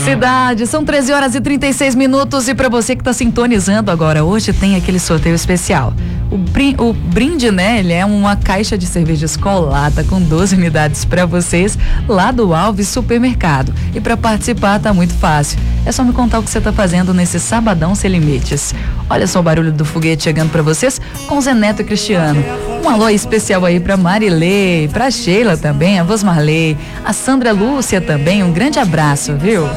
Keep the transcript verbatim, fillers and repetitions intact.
Cidade, são treze horas e trinta e seis minutos e para você que está sintonizando agora, hoje tem aquele sorteio especial. O, brin o brinde, né? Ele é uma caixa de cerveja Escolata com doze unidades para vocês lá do Alves Supermercado. E para participar tá muito fácil. É só me contar o que você tá fazendo nesse sabadão sem limites. Olha só o barulho do foguete chegando para vocês com Zé Neto e Cristiano. Um alô especial aí para Marilei, para Sheila também, a Vosmarley, a Sandra Lúcia também. Um grande abraço, viu?